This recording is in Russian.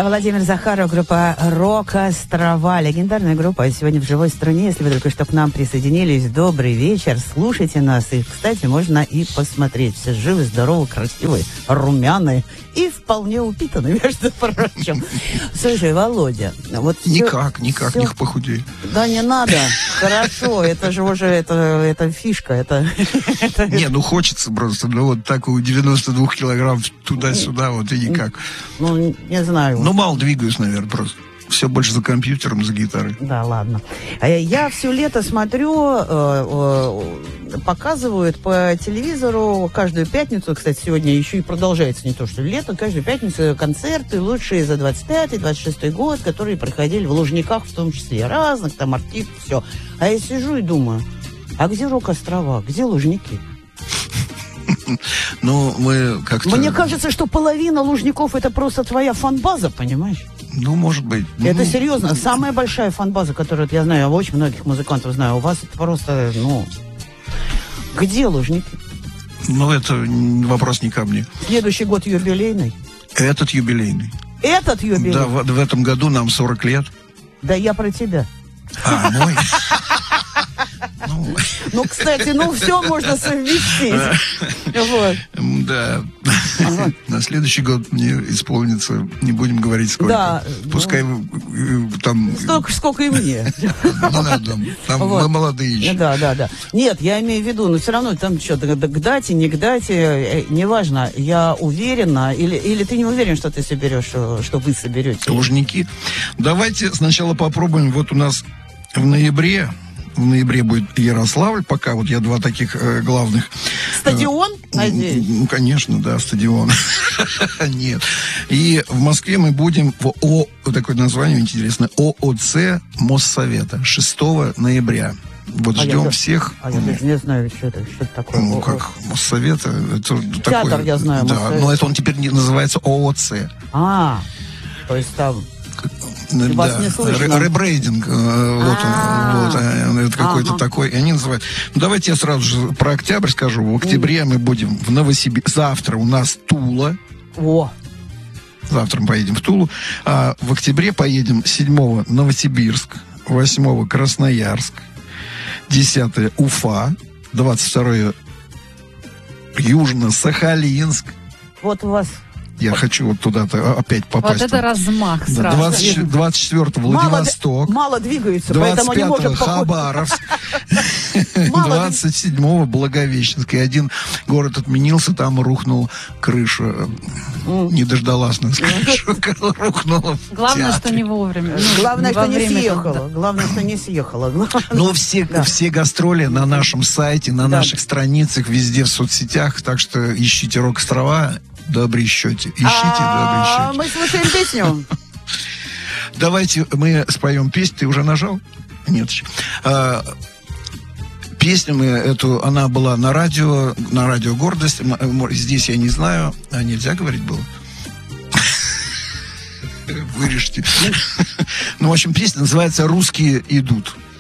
Владимир Захаров, группа «Рок-Острова». Легендарная группа сегодня в живой струне. Если вы только что к нам присоединились, добрый вечер. Слушайте нас. И, кстати, можно и посмотреть. Все живы, здоровы, красивые, румяные и вполне упитанные, между прочим. Слушай, Володя, вот никак не похудей. Да не надо. Хорошо, это же уже это фишка. Это... Не, ну хочется просто. Ну вот так у 92 килограмм туда-сюда, вот и никак. Ну, не знаю. Ну, мало двигаюсь, наверное, просто. Все больше за компьютером, за гитарой. Да, ладно. Я все лето смотрю, показывают по телевизору каждую пятницу, кстати, сегодня еще и продолжается не то, что лето, каждую пятницу концерты лучшие за 25-26 год, которые проходили в Лужниках, в том числе разных, там артистов, все. А я сижу и думаю, а где Рок-Острова, где Лужники? Ну, мы как-то... Мне кажется, что половина Лужников это просто твоя фан-база, понимаешь? Ну, может быть. Это серьезно. Самая большая фан-база, которую я знаю, я очень многих музыкантов знаю, у вас это просто, где Лужники? Ну, это вопрос не ко мне. Следующий год юбилейный? Этот юбилейный. Этот юбилейный? Да, в этом году нам 40 лет. Да я про тебя. А, мой? Ну, кстати, все можно совместить. Вот. Да. На следующий год мне исполнится, не будем говорить сколько. Да. Пускай там... Столько, сколько и мне. Ну, надо, там мы молодые еще. Да. Нет, я имею в виду, но все равно там что, к дате, не к дате, неважно. Я уверена, или ты не уверен, что ты соберешь, что вы соберете? Лужники. Давайте сначала попробуем. Вот у нас в ноябре будет Ярославль, пока вот я два таких главных. Стадион, надеюсь? Ну, конечно, да, стадион. Нет. И в Москве мы будем такое название интересное, ООЦ Моссовета 6 ноября. Вот ждем всех. Я даже не знаю, что это такое. Ну, как Моссовета. Театр, такой, я знаю. Да, Моссовет. но это он теперь называется ООЦ. То есть там... Да, ребрейдинг, это какой-то такой, и они называют. Ну, давайте я сразу же про октябрь скажу. В октябре мы будем в Новосибирске. Завтра у нас Тула. Завтра мы поедем в Тулу. А в октябре поедем 7-го Новосибирск, 8-го Красноярск, 10-е Уфа, 22-е Южно-Сахалинск. Вот у вас... Я хочу вот туда-то опять попасть. Вот это размах сразу. 24-го Владивосток. Мало двигаются, поэтому не можем... 25-го Хабаровск. 27-го Благовещенск. И один город отменился, там рухнула крыша. Не дождалась нас крыша. Рухнула. Главное, что не вовремя. Главное, что не съехала. Главное, что не съехала. Ну, все гастроли на нашем сайте, на наших страницах, везде в соцсетях. Так что ищите Рок-Острова. Добрый счете. Ищите добрый счете. Мы слушаем песню. Давайте мы споем песню. Ты уже нажал? Нет еще. Песню мы эту, она была на радио «Гордость». Здесь я не знаю. А нельзя говорить было? Вырежьте. Ну, в общем, песня называется «Русские идут».